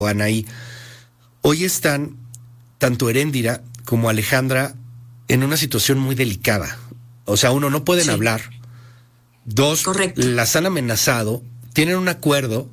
Anaí, hoy están tanto Heréndira como Alejandra en una situación muy delicada. O sea, uno, no pueden hablar. Dos, correcto, las han amenazado, tienen un acuerdo,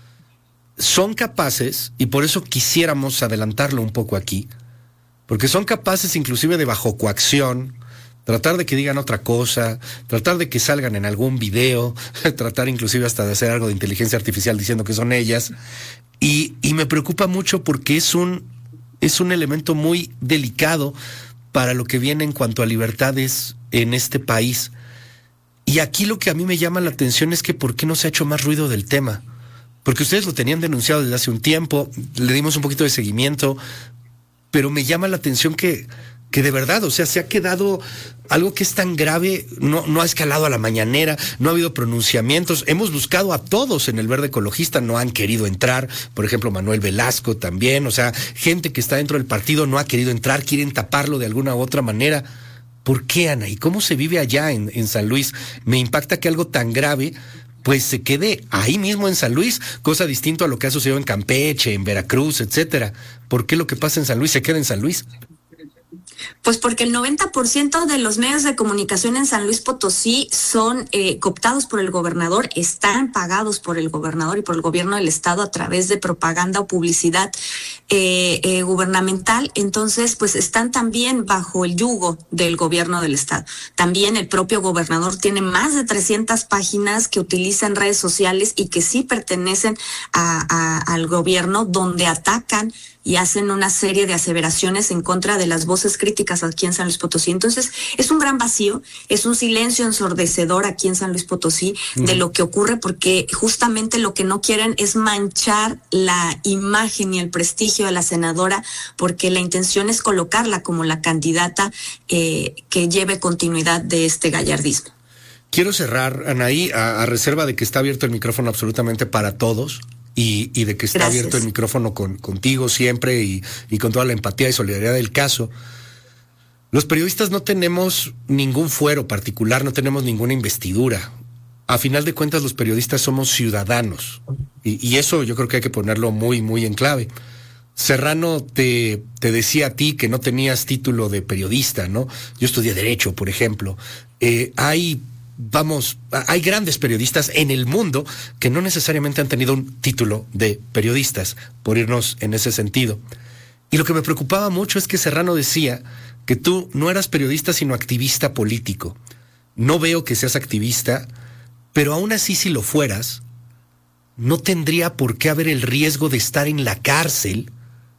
son capaces, y por eso quisiéramos adelantarlo un poco aquí, porque son capaces inclusive de, bajo coacción, tratar de que digan otra cosa, tratar de que salgan en algún video, tratar inclusive hasta de hacer algo de inteligencia artificial diciendo que son ellas. Y me preocupa mucho porque es un elemento muy delicado para lo que viene en cuanto a libertades en este país. Y aquí lo que a mí me llama la atención es que ¿por qué no se ha hecho más ruido del tema? Porque ustedes lo tenían denunciado desde hace un tiempo, le dimos un poquito de seguimiento, pero me llama la atención que de verdad, o sea, se ha quedado algo que es tan grave, no ha escalado a la mañanera, no ha habido pronunciamientos. Hemos buscado a todos en el Verde Ecologista, no han querido entrar. Por ejemplo, Manuel Velasco también, o sea, gente que está dentro del partido no ha querido entrar, quieren taparlo de alguna u otra manera. ¿Por qué, Ana? ¿Y cómo se vive allá en San Luis? Me impacta que algo tan grave pues se quede ahí mismo en San Luis, cosa distinta a lo que ha sucedido en Campeche, en Veracruz, etcétera. ¿Por qué lo que pasa en San Luis se queda en San Luis? Pues porque el 90% de los medios de comunicación en San Luis Potosí son cooptados por el gobernador, están pagados por el gobernador y por el gobierno del estado a través de propaganda o publicidad gubernamental. Entonces, pues están también bajo el yugo del gobierno del estado. También el propio gobernador tiene más de 300 páginas que utilizan redes sociales y que sí pertenecen al gobierno, donde atacan y hacen una serie de aseveraciones en contra de las voces críticas aquí en San Luis Potosí. Entonces, es un gran vacío, es un silencio ensordecedor aquí en San Luis Potosí de lo que ocurre, porque justamente lo que no quieren es manchar la imagen y el prestigio de la senadora, porque la intención es colocarla como la candidata que lleve continuidad de este gallardismo. Quiero cerrar, Anaí, a reserva de que está abierto el micrófono absolutamente para todos. Y de que está Gracias. abierto el micrófono contigo siempre y con toda la empatía y solidaridad del caso. Los periodistas no tenemos ningún fuero particular, no tenemos ninguna investidura. A final de cuentas, los periodistas somos ciudadanos. Y eso yo creo que hay que ponerlo muy, muy en clave. Serrano te decía a ti que no tenías título de periodista, ¿no? Yo estudié Derecho, por ejemplo. Hay grandes periodistas en el mundo que no necesariamente han tenido un título de periodistas, por irnos en ese sentido. Y lo que me preocupaba mucho es que Serrano decía que tú no eras periodista sino activista político. No veo que seas activista, pero aún así, si lo fueras, no tendría por qué haber el riesgo de estar en la cárcel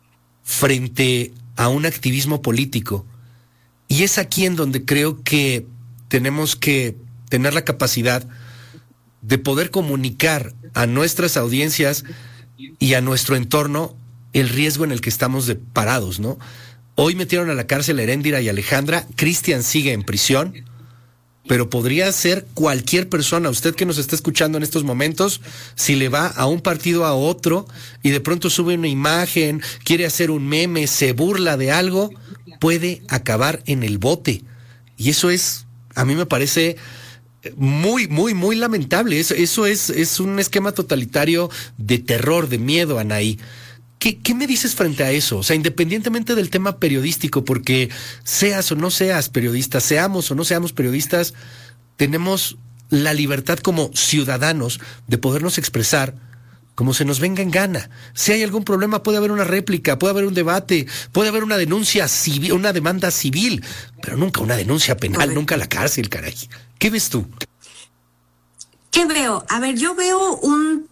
frente a un activismo político. Y es aquí en donde creo que tenemos que tener la capacidad de poder comunicar a nuestras audiencias y a nuestro entorno el riesgo en el que estamos parados, ¿no? Hoy metieron a la cárcel a Heréndira y Alejandra, Cristian sigue en prisión, pero podría ser cualquier persona, usted que nos está escuchando en estos momentos, si le va a un partido a otro y de pronto sube una imagen, quiere hacer un meme, se burla de algo, puede acabar en el bote. Y eso es, a mí me parece muy, muy, muy lamentable. Eso es un esquema totalitario de terror, de miedo, Anaí. ¿Qué me dices frente a eso? O sea, independientemente del tema periodístico, porque seas o no seas periodista, seamos o no seamos periodistas, tenemos la libertad como ciudadanos de podernos expresar como se nos venga en gana. Si hay algún problema, puede haber una réplica, puede haber un debate, puede haber una denuncia civil, una demanda civil, pero nunca una denuncia penal, nunca la cárcel, caray. ¿Qué ves tú? ¿Qué veo? A ver, yo veo un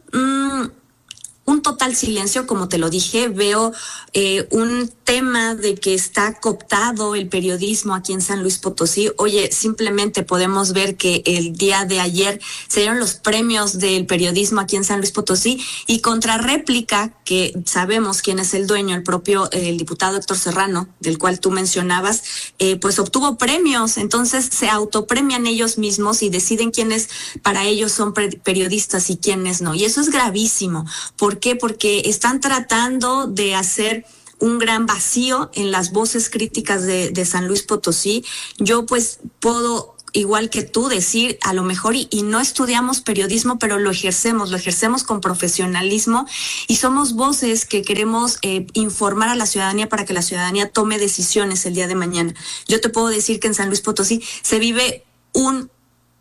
total silencio, como te lo dije. Veo un tema de que está cooptado el periodismo aquí en San Luis Potosí. Oye, simplemente podemos ver que el día de ayer se dieron los premios del periodismo aquí en San Luis Potosí, y Contrarréplica, que sabemos quién es el dueño, el diputado Héctor Serrano, del cual tú mencionabas, pues obtuvo premios. Entonces se autopremian ellos mismos y deciden quiénes para ellos son periodistas y quiénes no. Y eso es gravísimo. ¿Por qué? Porque están tratando de hacer un gran vacío en las voces críticas de San Luis Potosí. Yo pues puedo igual que tú, decir a lo mejor y no estudiamos periodismo, pero lo ejercemos con profesionalismo y somos voces que queremos informar a la ciudadanía para que la ciudadanía tome decisiones el día de mañana. Yo te puedo decir que en San Luis Potosí se vive un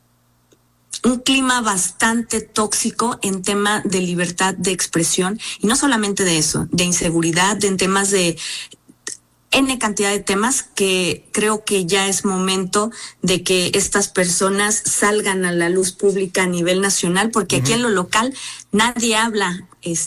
clima bastante tóxico en tema de libertad de expresión, y no solamente de eso, de inseguridad, en temas de N cantidad de temas que creo que ya es momento de que estas personas salgan a la luz pública a nivel nacional, porque aquí en lo local nadie habla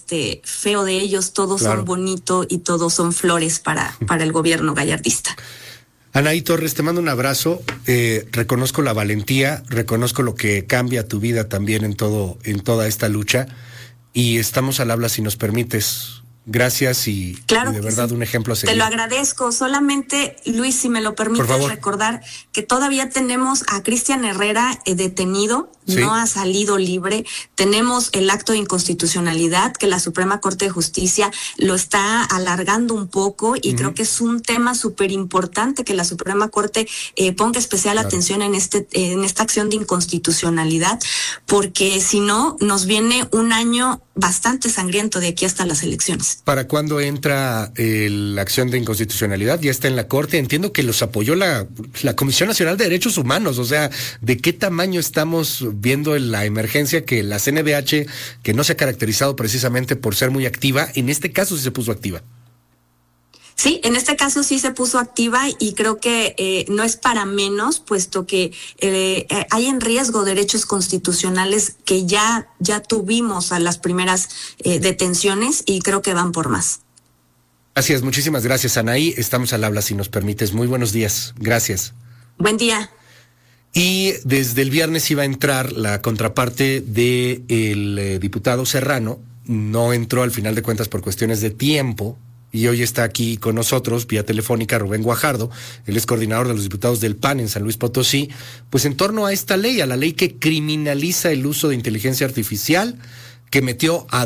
feo de ellos, todos son bonitos y todos son flores para el gobierno gallardista. Anaí Torres, te mando un abrazo, reconozco la valentía, reconozco lo que cambia tu vida también en toda esta lucha, y estamos al habla si nos permites. Gracias y de verdad sí, un ejemplo a seguir. Te lo agradezco. Solamente, Luis, si me lo permites, recordar que todavía tenemos a Cristian Herrera detenido, no ha salido libre. Tenemos el acto de inconstitucionalidad que la Suprema Corte de Justicia lo está alargando un poco, y creo que es un tema súper importante que la Suprema Corte ponga especial atención en esta acción de inconstitucionalidad, porque si no, nos viene un año bastante sangriento de aquí hasta las elecciones. ¿Para cuándo entra la acción de inconstitucionalidad? Ya está en la Corte. Entiendo que los apoyó la Comisión Nacional de Derechos Humanos. O sea, ¿de qué tamaño estamos viendo en la emergencia que la CNDH, que no se ha caracterizado precisamente por ser muy activa, en este caso sí se puso activa? Sí, en este caso sí se puso activa, y creo que no es para menos, puesto que hay en riesgo derechos constitucionales que ya tuvimos a las primeras detenciones, y creo que van por más. Gracias, muchísimas gracias, Anaí. Estamos al habla si nos permites. Muy buenos días. Gracias. Buen día. Y desde el viernes iba a entrar la contraparte del diputado Serrano. No entró al final de cuentas por cuestiones de tiempo. Y hoy está aquí con nosotros, vía telefónica, Rubén Guajardo. Él es coordinador de los diputados del PAN en San Luis Potosí, pues en torno a esta ley, a la ley que criminaliza el uso de inteligencia artificial, que metió a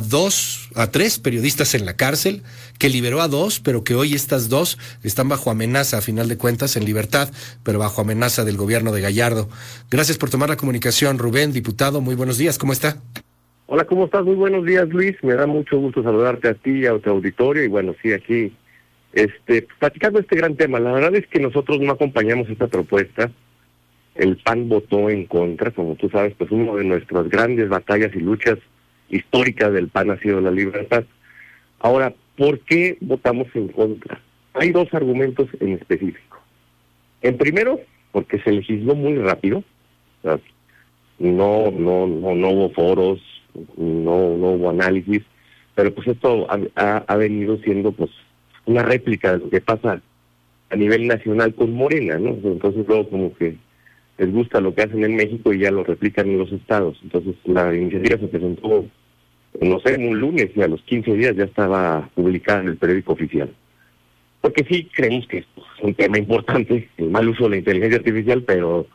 3 periodistas en la cárcel, que liberó a 2, pero que hoy estas 2 están bajo amenaza, a final de cuentas, en libertad, pero bajo amenaza del gobierno de Gallardo. Gracias por tomar la comunicación, Rubén, diputado. Muy buenos días, ¿cómo está? Hola, ¿cómo estás? Muy buenos días, Luis. Me da mucho gusto saludarte a ti y a tu auditorio. Y bueno, sí, aquí platicando este gran tema. La verdad es que nosotros no acompañamos esta propuesta. El PAN votó en contra, como tú sabes, pues una de nuestras grandes batallas y luchas históricas del PAN ha sido la libertad. Ahora, ¿por qué votamos en contra? Hay 2 argumentos en específico. En primero, porque se legisló muy rápido. O sea, no hubo foros, no hubo análisis, pero pues esto ha venido siendo pues una réplica de lo que pasa a nivel nacional con Morena, ¿no? Entonces luego como que les gusta lo que hacen en México y ya lo replican en los estados. Entonces la iniciativa se presentó, no sé, un lunes, y a los 15 días ya estaba publicada en el periódico oficial. Porque sí creemos que esto es un tema importante, el mal uso de la inteligencia artificial, pero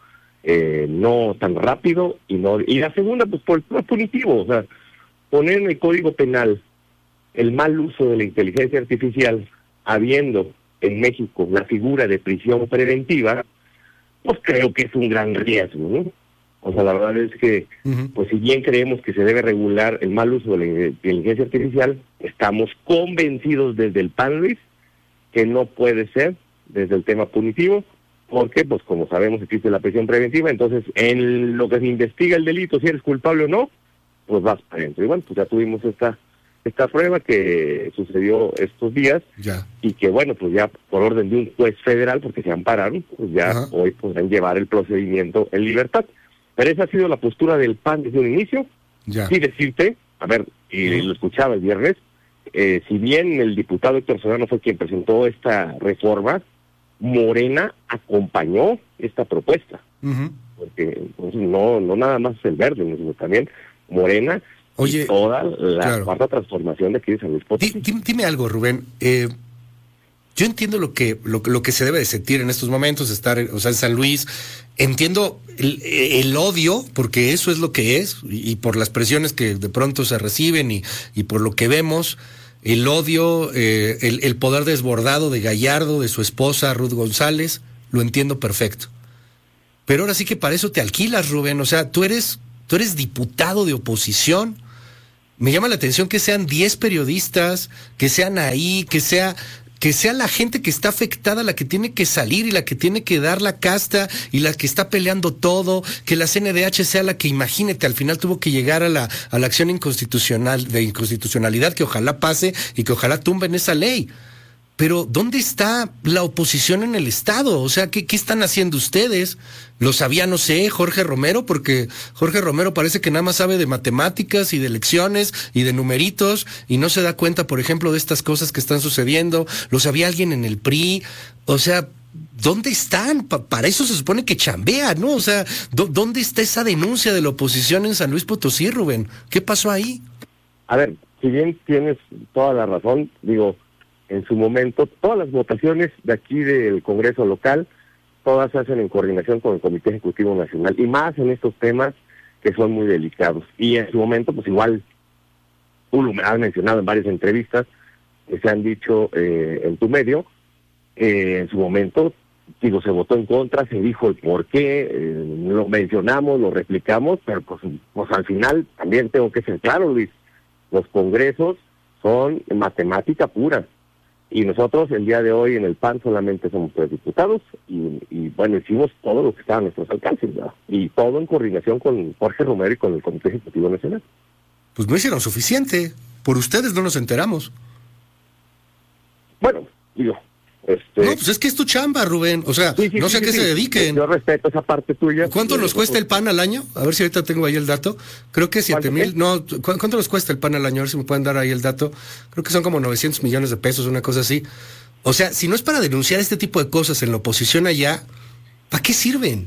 no tan rápido, y la segunda, pues por el tema punitivo. O sea, poner en el Código Penal el mal uso de la inteligencia artificial, habiendo en México la figura de prisión preventiva, pues creo que es un gran riesgo, ¿no? O sea, la verdad es que, pues si bien creemos que se debe regular el mal uso de la inteligencia artificial, estamos convencidos desde el PAN, Luis, que no puede ser desde el tema punitivo, porque, pues como sabemos, existe la prisión preventiva. Entonces en lo que se investiga el delito, si eres culpable o no, pues vas para adentro. Y bueno, pues ya tuvimos esta prueba que sucedió estos días, y que bueno, pues ya por orden de un juez federal, porque se ampararon, pues ya hoy podrán llevar el procedimiento en libertad. Pero esa ha sido la postura del PAN desde un inicio. Sí decirte, a ver, y lo escuchaba el viernes, si bien el diputado Héctor Serrano fue quien presentó esta reforma, Morena acompañó esta propuesta, porque pues, no nada más el verde, sino también Morena. Oye, y toda la cuarta transformación de aquí de San Luis Potosí. Dime algo, Rubén. Yo entiendo lo que se debe de sentir en estos momentos, estar, en San Luis. Entiendo el odio, porque eso es lo que es, y por las presiones que de pronto se reciben y por lo que vemos. El odio, el poder desbordado de Gallardo, de su esposa Ruth González, lo entiendo perfecto. pero ahora sí que para eso te alquilas, Rubén. O sea, tú eres diputado de oposición. Me llama la atención que sean 10 periodistas, que sean ahí, que sea la gente que está afectada la que tiene que salir y la que tiene que dar la casta y la que está peleando todo, que la CNDH sea la que, imagínate, al final tuvo que llegar a la acción de inconstitucionalidad, que ojalá pase y que ojalá tumben esa ley. Pero ¿dónde está la oposición en el Estado? O sea, ¿qué están haciendo ustedes? Lo sabía, no sé, Jorge Romero, porque Jorge Romero parece que nada más sabe de matemáticas y de lecciones y de numeritos y no se da cuenta, por ejemplo, de estas cosas que están sucediendo. Lo sabía alguien en el PRI. O sea, ¿dónde están? Para eso se supone que chambea, ¿no? O sea, ¿dónde está esa denuncia de la oposición en San Luis Potosí, Rubén? ¿Qué pasó ahí? A ver, si bien tienes toda la razón, digo, en su momento, todas las votaciones de aquí del Congreso local, todas se hacen en coordinación con el Comité Ejecutivo Nacional, y más en estos temas que son muy delicados. Y en su momento, pues igual, tú lo has mencionado en varias entrevistas que se han dicho en tu medio, en su momento, digo, se votó en contra, se dijo el por qué, lo mencionamos, lo replicamos, pero pues al final también tengo que ser claro, Luis, los congresos son matemática pura. Y nosotros el día de hoy en el PAN solamente somos 3 diputados y bueno, hicimos todo lo que estaba a nuestros alcances, ¿verdad? Y todo en coordinación con Jorge Romero y con el Comité Ejecutivo Nacional. Pues no hicieron suficiente. Por ustedes no nos enteramos. Bueno, digo, No, pues es que es tu chamba, Rubén. O sea, no sé a qué se dediquen. Yo respeto esa parte tuya. ¿Cuánto nos cuesta el PAN al año? A ver si ahorita tengo ahí el dato. Creo que 7,000. No, ¿cuánto nos cuesta el PAN al año? A ver si me pueden dar ahí el dato. Creo que son como 900 millones de pesos, una cosa así. O sea, si no es para denunciar este tipo de cosas en la oposición allá, ¿para qué sirven?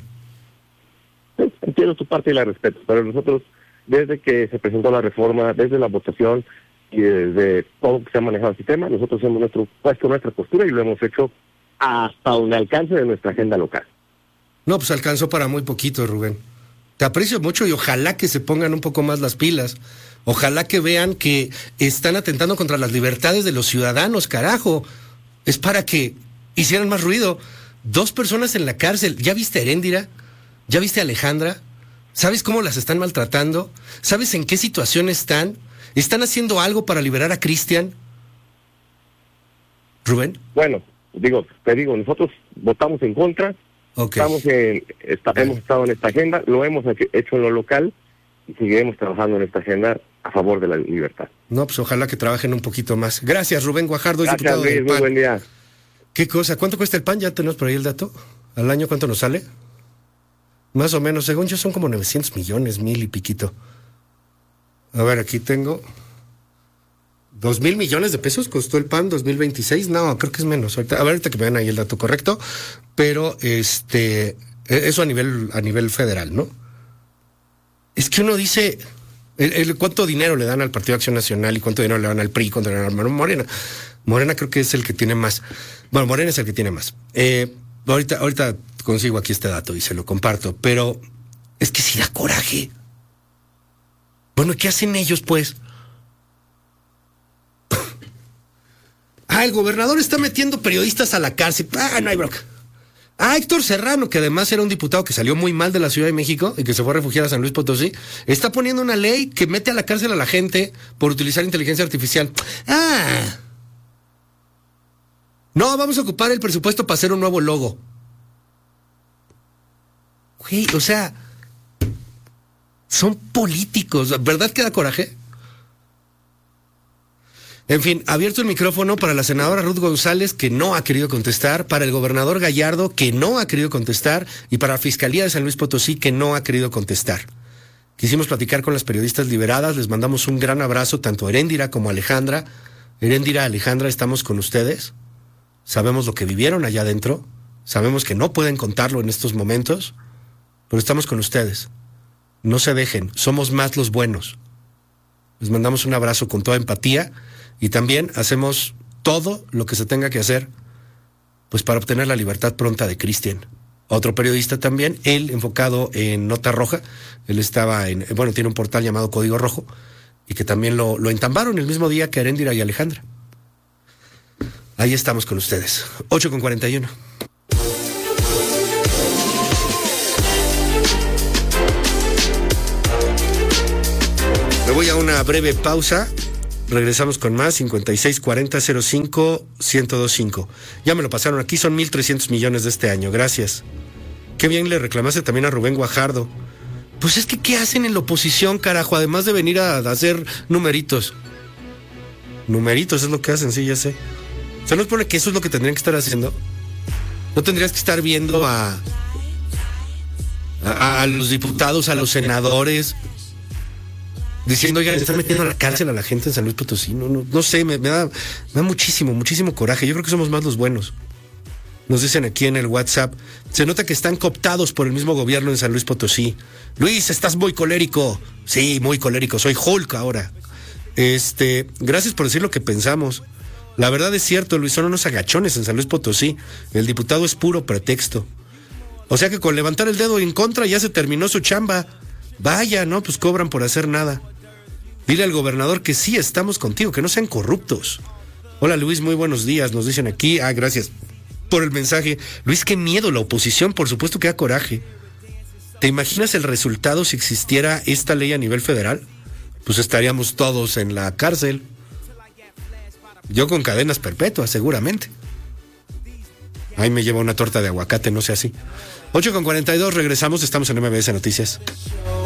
Sí, entiendo tu parte y la respeto, pero nosotros, desde que se presentó la reforma, desde la votación y desde todo lo que se ha manejado el sistema, nosotros hemos puesto nuestra postura y lo hemos hecho hasta donde alcance de nuestra agenda local. No, pues alcanzó para muy poquito, Rubén. Te aprecio mucho y ojalá que se pongan un poco más las pilas. Ojalá que vean que están atentando contra las libertades de los ciudadanos, carajo. Es para que hicieran más ruido. 2 personas en la cárcel. ¿Ya viste a Heréndira? ¿Ya viste a Alejandra? ¿Sabes cómo las están maltratando? ¿Sabes en qué situación están? ¿Están haciendo algo para liberar a Cristian? ¿Rubén? Bueno, te digo, nosotros votamos en contra, okay. Hemos estado en esta agenda, lo hemos hecho en lo local y seguiremos trabajando en esta agenda a favor de la libertad. No, pues ojalá que trabajen un poquito más. Gracias, Rubén Guajardo, diputado del PAN. Muy buen día. ¿Qué cosa? ¿Cuánto cuesta el PAN? ¿Ya tenemos por ahí el dato? ¿Al año cuánto nos sale? Más o menos, según yo son como 900 millones, 1,000 y piquito. A ver, aquí tengo 2,000 millones de pesos costó el PAN 2026. No, creo que es menos. Ahorita que me den ahí el dato correcto, pero eso a nivel federal, ¿no? Es que uno dice cuánto dinero le dan al Partido Acción Nacional y cuánto dinero le dan al PRI, cuánto le dan a Morena. Morena creo que es el que tiene más. Bueno, Morena es el que tiene más. Ahorita consigo aquí este dato y se lo comparto, pero es que sí da coraje. Bueno, ¿qué hacen ellos, pues? El gobernador está metiendo periodistas a la cárcel. No hay bronca. Héctor Serrano, que además era un diputado que salió muy mal de la Ciudad de México y que se fue a refugiar a San Luis Potosí, está poniendo una ley que mete a la cárcel a la gente por utilizar inteligencia artificial. No, vamos a ocupar el presupuesto para hacer un nuevo logo. Güey, o sea, son políticos, ¿verdad que da coraje? En fin, abierto el micrófono para la senadora Ruth González, que no ha querido contestar, para el gobernador Gallardo, que no ha querido contestar, y para la Fiscalía de San Luis Potosí, que no ha querido contestar. Quisimos platicar con las periodistas liberadas, les mandamos un gran abrazo, tanto a Heréndira como a Alejandra. Heréndira, Alejandra, estamos con ustedes. Sabemos lo que vivieron allá adentro, sabemos que no pueden contarlo en estos momentos, pero estamos con ustedes. No se dejen, somos más los buenos. Les mandamos un abrazo con toda empatía y también hacemos todo lo que se tenga que hacer pues para obtener la libertad pronta de Cristian. Otro periodista también, él enfocado en Nota Roja, él estaba tiene un portal llamado Código Rojo y que también lo entambaron el mismo día que Heréndira y Alejandra. Ahí estamos con ustedes. 8:41. a una breve pausa. Regresamos con más, 5640-05-1025. Ya me lo pasaron aquí, son 1,300 millones de este año, gracias. Qué bien le reclamaste también a Rubén Guajardo. Pues es que, ¿qué hacen en la oposición, carajo? Además de venir a hacer numeritos. Numeritos es lo que hacen, sí, ya sé. ¿Se nos pone que eso es lo que tendrían que estar haciendo? ¿No tendrías que estar viendo a los diputados, a los senadores, diciendo, oigan, están metiendo a la cárcel a la gente en San Luis Potosí? No sé, me da muchísimo coraje. Yo creo que somos más los buenos. Nos dicen aquí en el WhatsApp, se nota que están cooptados por el mismo gobierno en San Luis Potosí. Luis, estás muy colérico. Sí, muy colérico, soy Hulk ahora. Gracias por decir lo que pensamos. La verdad es cierto, Luis, son unos agachones en San Luis Potosí. El diputado es puro pretexto. O sea que con levantar el dedo en contra ya se terminó su chamba. Vaya, ¿no? Pues cobran por hacer nada. Dile al gobernador que sí estamos contigo, que no sean corruptos. Hola Luis, muy buenos días, nos dicen aquí. Gracias por el mensaje. Luis, qué miedo la oposición, por supuesto que da coraje. ¿Te imaginas el resultado si existiera esta ley a nivel federal? Pues estaríamos todos en la cárcel. Yo con cadenas perpetuas, seguramente. Ahí me lleva una torta de aguacate, no sé así. 8:42, regresamos, estamos en MBS Noticias.